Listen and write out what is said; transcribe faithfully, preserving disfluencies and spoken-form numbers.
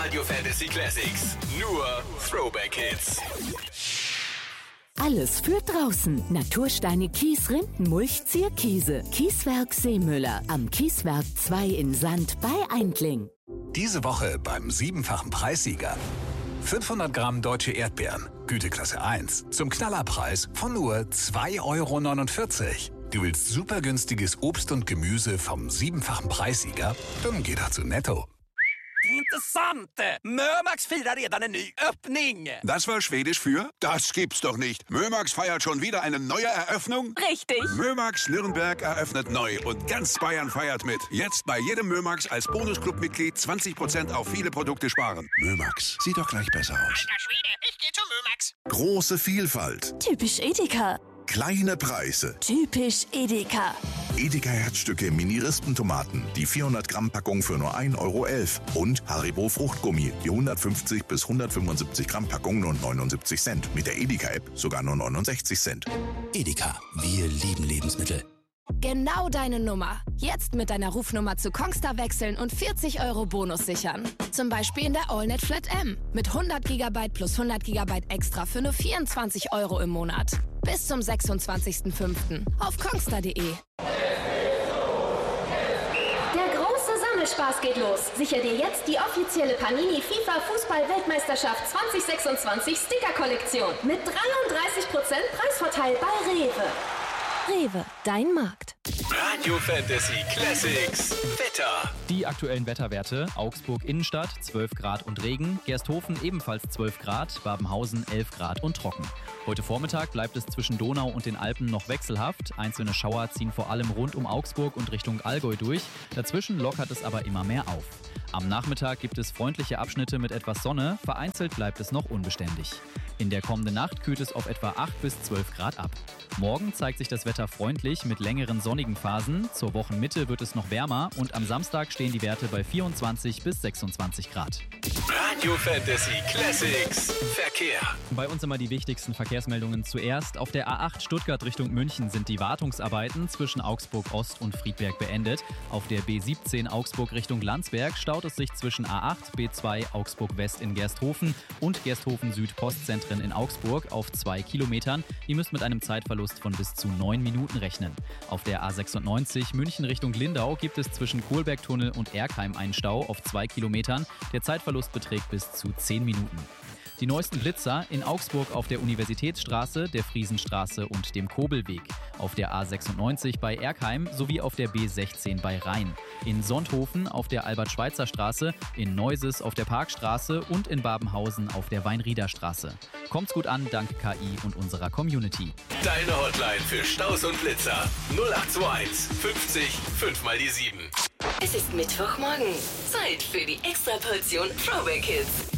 Radio Fantasy Classics. Nur Throwback Hits. Alles für draußen. Natursteine, Kies, Rindenmulch, Zierkiese. Kieswerk Seemüller. Am Kieswerk zwei in Sand bei Eindling. Diese Woche beim siebenfachen Preissieger. fünfhundert Gramm deutsche Erdbeeren. Güteklasse eins. Zum Knallerpreis von nur zwei Euro neunundvierzig. Du willst super günstiges Obst und Gemüse vom siebenfachen Preissieger? Dann geh doch zu Netto. Intressant! Mömax firar redan en ny öppning! Das war Schwedisch für? Das gibt's doch nicht. Mömax feiert schon wieder eine neue Eröffnung? Richtig! Mömax Nürnberg eröffnet neu und ganz Bayern feiert mit. Jetzt bei jedem Mömax als Bonusclub-Mitglied zwanzig Prozent auf viele Produkte sparen. Mömax, sieht doch gleich besser aus. Alter Schwede, ich geh zu Mömax! Große Vielfalt. Typisch Edeka. Kleine Preise. Typisch Edeka. Edeka Herzstücke Mini-Rispentomaten. Die vierhundert Gramm Packung für nur ein Euro elf. Und Haribo Fruchtgummi. Die hundertfünfzig bis hundertfünfundsiebzig Gramm Packung nur neunundsiebzig Cent. Mit der Edeka-App sogar nur neunundsechzig Cent. Edeka, wir lieben Lebensmittel. Genau deine Nummer. Jetzt mit deiner Rufnummer zu Kongstar wechseln und vierzig Euro Bonus sichern. Zum Beispiel in der AllNet Flat M. Mit hundert Gigabyte plus hundert Gigabyte extra für nur vierundzwanzig Euro im Monat. Bis zum sechsundzwanzigsten fünften auf kongstar punkt de. Der große Sammelspaß geht los. Sicher dir jetzt die offizielle Panini FIFA Fußball-Weltmeisterschaft zwanzig sechsundzwanzig Sticker-Kollektion. Mit dreiunddreißig Prozent Preisvorteil bei Rewe. Rewe, dein Markt. Radio Fantasy Classics. Wetter. Die aktuellen Wetterwerte: Augsburg Innenstadt zwölf Grad und Regen, Gersthofen ebenfalls zwölf Grad, Babenhausen elf Grad und trocken. Heute Vormittag bleibt es zwischen Donau und den Alpen noch wechselhaft. Einzelne Schauer ziehen vor allem rund um Augsburg und Richtung Allgäu durch. Dazwischen lockert es aber immer mehr auf. Am Nachmittag gibt es freundliche Abschnitte mit etwas Sonne, vereinzelt bleibt es noch unbeständig. In der kommenden Nacht kühlt es auf etwa acht bis zwölf Grad ab. Morgen zeigt sich das Wetter freundlich mit längeren sonnigen Phasen. Zur Wochenmitte wird es noch wärmer und am Samstag stehen die Werte bei vierundzwanzig bis sechsundzwanzig Grad. Radio Fantasy Classics. Verkehr. Bei uns immer die wichtigsten Verkehrsmeldungen zuerst. Auf der A acht Stuttgart Richtung München sind die Wartungsarbeiten zwischen Augsburg Ost und Friedberg beendet. Auf der B siebzehn Augsburg Richtung Landsberg staut es sich zwischen A acht, B zwei Augsburg West in Gersthofen und Gersthofen Süd Postzentren in Augsburg auf zwei Kilometern. Ihr müsst mit einem Zeitverlust von bis zu neun Minuten rechnen. Auf der A sechsundneunzig München Richtung Lindau gibt es zwischen Kohlbergtunnel und Erkheim einen Stau auf zwei Kilometern. Der Zeitverlust beträgt bis zu zehn Minuten. Die neuesten Blitzer in Augsburg auf der Universitätsstraße, der Friesenstraße und dem Kobelweg. Auf der A sechsundneunzig bei Erkheim sowie auf der B sechzehn bei Rhein. In Sonthofen auf der Albert-Schweitzer-Straße, in Neuses auf der Parkstraße und in Babenhausen auf der Weinriederstraße. Kommt's gut an, dank K I und unserer Community. Deine Hotline für Staus und Blitzer. null acht zwei eins fünfzig fünf mal die sieben. Es ist Mittwochmorgen. Zeit für die Extraportion Throwback Hits.